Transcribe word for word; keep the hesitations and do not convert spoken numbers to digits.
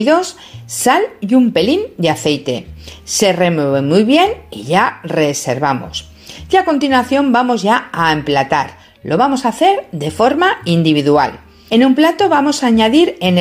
sal y un pelín de aceite. Se remueve muy bien y ya reservamos. Y a continuación vamos ya a emplatar. Lo vamos a hacer de forma individual. En un plato vamos a añadir en